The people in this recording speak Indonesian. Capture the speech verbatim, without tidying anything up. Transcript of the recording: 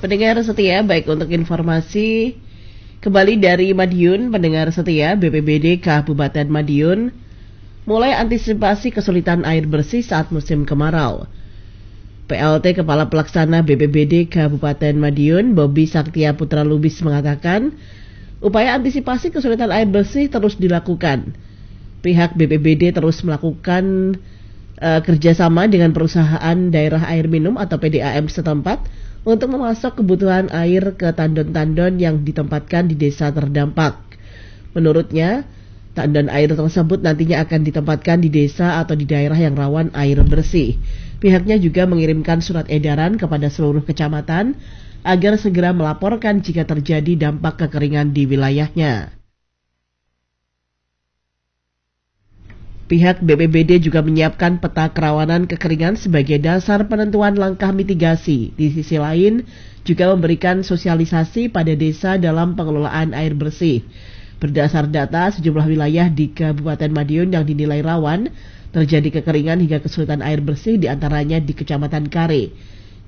Pendengar setia, baik untuk informasi kembali dari Madiun, pendengar setia, B P B D Kabupaten Madiun mulai antisipasi kesulitan air bersih saat musim kemarau. P L T Kepala Pelaksana B P B D Kabupaten Madiun, Bobi Saktia Putra Lubis mengatakan, upaya antisipasi kesulitan air bersih terus dilakukan. Pihak B P B D terus melakukan uh, kerjasama dengan perusahaan daerah air minum atau P D A M setempat untuk memasok kebutuhan air ke tandon-tandon yang ditempatkan di desa terdampak. Menurutnya, tandon air tersebut nantinya akan ditempatkan di desa atau di daerah yang rawan air bersih. Pihaknya juga mengirimkan surat edaran kepada seluruh kecamatan agar segera melaporkan jika terjadi dampak kekeringan di wilayahnya. Pihak B P B D juga menyiapkan peta kerawanan kekeringan sebagai dasar penentuan langkah mitigasi. Di sisi lain, juga memberikan sosialisasi pada desa dalam pengelolaan air bersih. Berdasar data, sejumlah wilayah di Kabupaten Madiun yang dinilai rawan terjadi kekeringan hingga kesulitan air bersih, diantaranya di Kecamatan Kare.